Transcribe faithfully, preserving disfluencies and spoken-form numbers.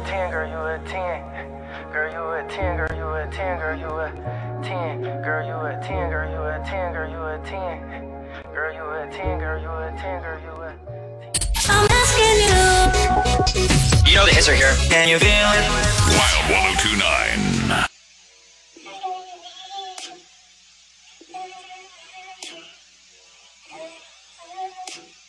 ten, girl, you a ten. Girl, you a ten, girl, you a ten, girl, you a ten. Girl, you a ten, girl, you a ten, girl, you a ten. Girl, you a ten, girl, you a ten, girl, you a ten. I'm asking you. You know the hits are here. Can you feel it? Wild one oh two nine. Thank you.